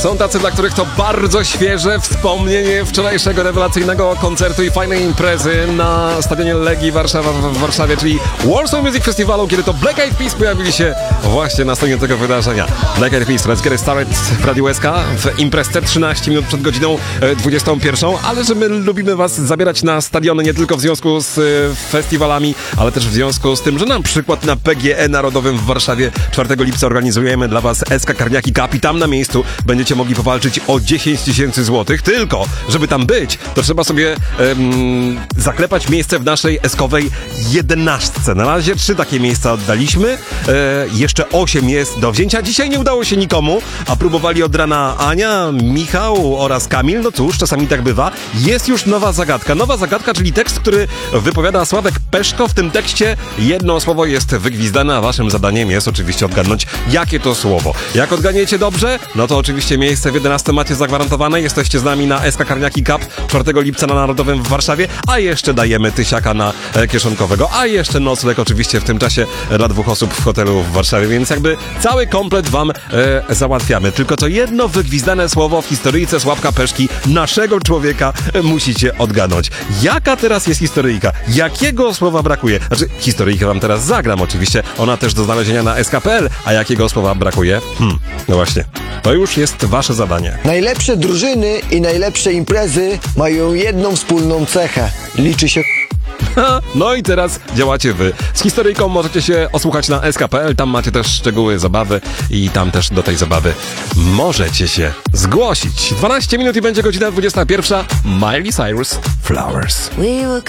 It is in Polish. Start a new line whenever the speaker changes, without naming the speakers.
Są tacy, dla których to bardzo świeże wspomnienie wczorajszego rewelacyjnego koncertu i fajnej imprezy na stadionie Legii Warszawa w Warszawie, czyli Warsaw Music Festivalu, kiedy to Black Eyed Peas pojawili się właśnie na scenie tego wydarzenia. Black Eyed Peas, Let's Get It Started w Radiu SK w imprezce 13 minut przed godziną 21, ale że my lubimy was zabierać na stadiony nie tylko w związku z festiwalami, ale też w związku z tym, że na przykład na PGE Narodowym w Warszawie 4 lipca organizujemy dla was SK Karniaki Cup i tam na miejscu będziecie mogli powalczyć o 10 000 złotych, tylko żeby tam być, to trzeba sobie zaklepać miejsce w naszej eskowej 11. Na razie 3 takie miejsca oddaliśmy, jeszcze 8 jest do wzięcia. Dzisiaj nie udało się nikomu, a próbowali od rana Ania, Michał oraz Kamil. No cóż, czasami tak bywa. Jest już nowa zagadka. Nowa zagadka, czyli tekst, który wypowiada Sławek Peszko. W tym tekście jedno słowo jest wygwizdane, a waszym zadaniem jest oczywiście odgadnąć, jakie to słowo. Jak odgadniecie dobrze, no to oczywiście miejsce w 11 macie zagwarantowane. Jesteście z nami na SK Karniaki Cup 4 lipca na Narodowym w Warszawie, a jeszcze dajemy tysiaka na kieszonkowego, a jeszcze nocleg oczywiście w tym czasie dla 2 osób w hotelu w Warszawie, więc jakby cały komplet wam załatwiamy. Tylko to jedno wygwizdane słowo w historyjce Sławka Peszki, naszego człowieka, musicie odgadnąć. Jaka teraz jest historyjka? Jakiego słowa brakuje? Znaczy, historyjkę wam teraz zagram oczywiście, ona też do znalezienia na sk.pl, a jakiego słowa brakuje? No właśnie, to już jest wasze zadanie.
Najlepsze drużyny i najlepsze imprezy mają jedną wspólną cechę. Liczy się...
No i teraz działacie wy. Z historyjką możecie się osłuchać na sk.pl, tam macie też szczegóły zabawy i tam też do tej zabawy możecie się zgłosić. 12 minut i będzie godzina 21. Miley Cyrus, Flowers.